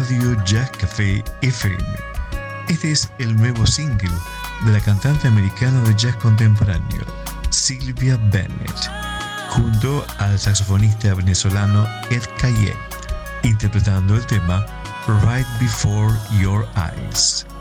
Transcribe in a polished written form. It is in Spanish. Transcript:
Radio Jazz Café FM. Este es el nuevo single de la cantante americana de jazz contemporáneo, Sylvia Bennett, junto al saxofonista venezolano Ed Caillet, interpretando el tema Right Before Your Eyes.